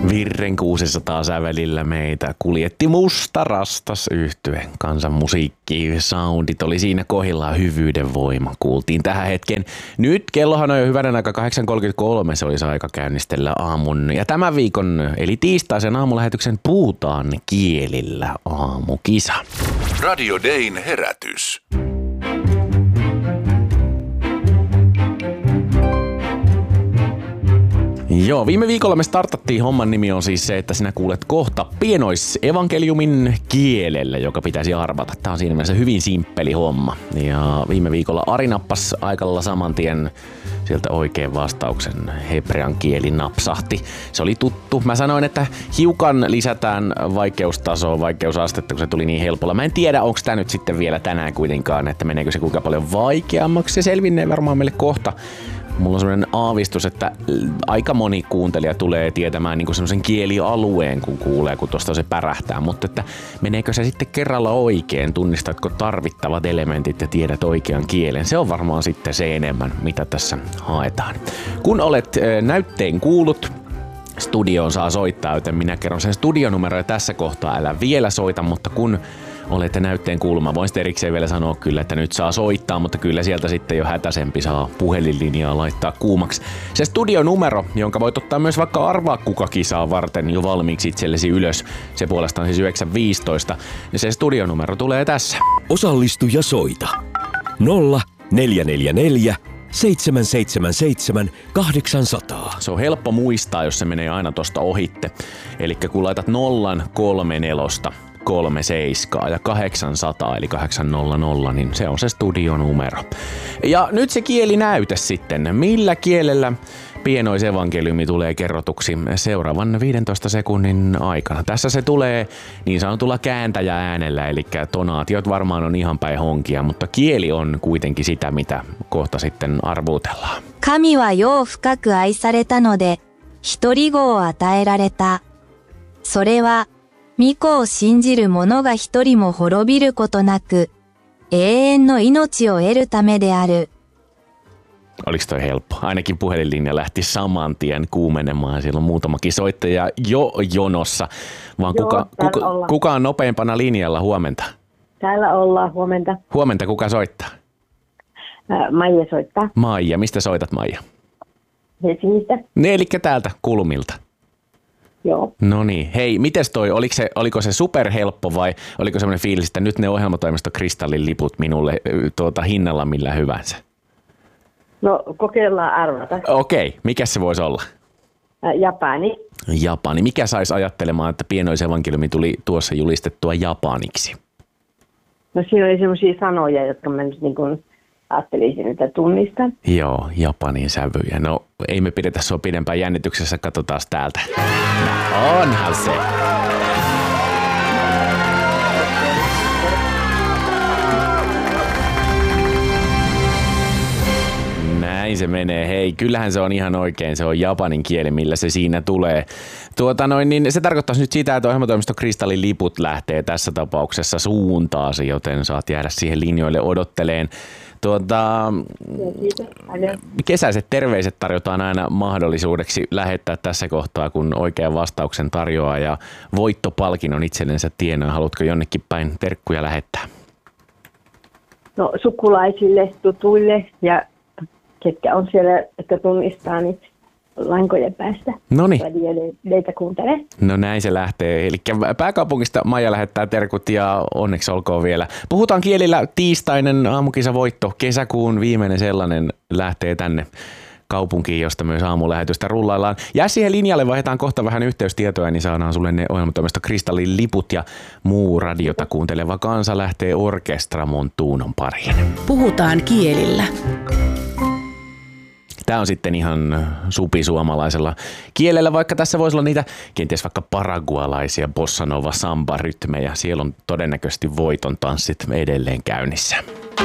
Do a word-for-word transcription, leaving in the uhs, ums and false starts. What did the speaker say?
Virren kuusisataa sävelillä meitä kuljetti musta rastas yhtye. Kansan musiikki, soundit oli siinä kohdillaan, hyvyyden voima kuultiin tähän hetken. Nyt kellohan on jo hyvänen aika kahdeksan kolmekymmentäkolme, se olisi aika käynnistellä aamun. Ja tämän viikon eli tiistaisen aamulähetyksen puhutaan kielillä aamukisa. Radio Dayn herätys. Joo, viime viikolla me startattiin, homman nimi on siis se, että sinä kuulet kohta pienoisevankeliumin kielellä, joka pitäisi arvata. Tämä on siinä mielessä hyvin simppeli homma. Ja viime viikolla Ari nappasi aikalla saman tien sieltä oikein vastauksen. Hebrean kieli napsahti. Se oli tuttu. Mä sanoin, että hiukan lisätään vaikeustasoa, vaikeusastetta, kun se tuli niin helpolla. Mä en tiedä, onko tämä nyt sitten vielä tänään kuitenkaan, että meneekö se kuinka paljon vaikeammaksi. Se selvinnee varmaan meille kohta. Mulla on semmoinen aavistus, että aika moni kuuntelija tulee tietämään niin semmoisen kielialueen, kun kuulee, kun tuosta se pärähtää. Mutta että meneekö se sitten kerralla oikein? Tunnistatko tarvittavat elementit ja tiedät oikean kielen? Se on varmaan sitten se enemmän, mitä tässä haetaan. Kun olet näytteen kuullut, studioon saa soittaa, joten minä kerron sen studionumeroja tässä kohtaa. Älä vielä soita, mutta kun olette näytteen kuulma. Voin sitten erikseen vielä sanoa kyllä, että nyt saa soittaa, mutta kyllä sieltä sitten jo hätäisempi saa puhelinlinjaa laittaa kuumaksi. Se studionumero, jonka voit ottaa myös vaikka arvaa kuka kisaa varten jo valmiiksi itsellesi ylös, se puolestaan siis yhdeksän viisitoista, ja se studionumero tulee tässä. Osallistu ja soita. nolla neljä neljä neljä seitsemän seitsemän seitsemän kahdeksan nolla nolla. Se on helppo muistaa, jos se menee aina tosta ohitte. Eli kun laitat nollan kolme nelosta, kolme seiskaa ja kahdeksansataa eli kahdeksansataa, niin se on se studionumero. Ja nyt se kielinäyte sitten. Millä kielellä pienoisevankeliumi tulee kerrotuksi seuraavan viidentoista sekunnin aikana? Tässä se tulee niin sanotulla kääntäjääänellä, eli tonaatiot varmaan on ihan päin honkia, mutta kieli on kuitenkin sitä, mitä kohta sitten arvuutellaan. Kami wa jou fukaku aisareta node, hitorigo o ataerareta. Sore wa Mikoを信じる者が一人も滅びることなく、永遠の命を得るためである。 Oliko toi helppo? Ainakin puhelinlinja lähti saman tien kuumenemaan. Siellä on muutamakin soittaja jo jonossa. Vaan Joo, kuka, kuka, kuka on nopeimpana linjalla? Huomenta. Täällä ollaan. Huomenta. Huomenta. Kuka soittaa? Ää, Maija soittaa. Maija. Mistä soitat, Maija? Helsingistä. Ne, eli täältä kulmilta. Joo. No niin. Hei, mites toi? Oliko se, oliko se superhelppo vai oliko semmoinen fiilis, että nyt ne ohjelmatoimisto Kristallin liput minulle tuota, hinnalla millä hyvänsä? No, kokeillaan arvata. Okei. Mikä se voisi olla? Ää, Japani. Japani. Mikä saisi ajattelemaan, että pienoisevankeliumi tuli tuossa julistettua japaniksi? No, siinä oli semmoisia sanoja, jotka mä nyt niin kuin ajattelisin, että tunnistan. Joo, Japanin sävyjä. No, ei me pidetä sua pidempään jännityksessä, katsotaan täältä. No, onhan se. Näin se menee. Hei, kyllähän se on ihan oikein. Se on japanin kieli, millä se siinä tulee. Tuota noin, niin se tarkoittaisi nyt sitä, että ohjelmatoimisto Kristallin liput lähtee tässä tapauksessa suuntaasi, joten saat jäädä siihen linjoille odotteleen. Tuota, kesäiset terveiset tarjotaan aina mahdollisuudeksi lähettää tässä kohtaa, kun oikean vastauksen tarjoaa ja voittopalkinnon itsellensä tienoin. Haluatko jonnekin päin terkkuja lähettää? No, sukulaisille, tutuille ja ketkä on siellä, että tunnistaa, niin lankojen päästä. Noniin. Leitä kuuntelee. No näin se lähtee. Eli pääkaupungista Maija lähettää terkut ja onneksi olkoon vielä. Puhutaan kielillä tiistainen aamukisavoitto. Kesäkuun viimeinen sellainen lähtee tänne kaupunkiin, josta myös aamulähetystä rullaillaan. Jää siihen linjalle, vaihdetaan kohta vähän yhteystietoja, niin saadaan sulle ne ohjelmatoimisto Kristallin liput ja muu radiota kuunteleva kansa lähtee Orkestra Montuunon pariin. Puhutaan kielillä. Tämä on sitten ihan supisuomalaisella kielellä, vaikka tässä voisi olla niitä kenties vaikka paragualaisia bossa nova samba rytmejä. Siellä on todennäköisesti voiton tanssit edelleen käynnissä.